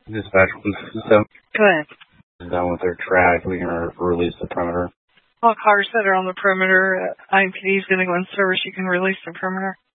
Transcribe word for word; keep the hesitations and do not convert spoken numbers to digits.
Dispatch so Go ahead. done with their track. We can re- release the perimeter. All cars that are on the perimeter, uh, I M P D is going to go in service. You can release the perimeter.